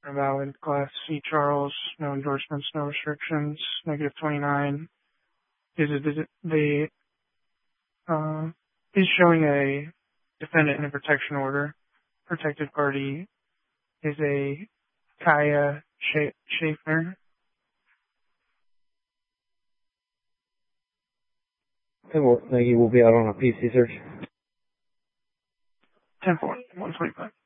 Valid. Class C Charles, no endorsements, no restrictions. Negative 29 is is showing a defendant in a protection order. Protected party is a Kaya Schaefer. And you will be out on a PC search. 10-4, 125.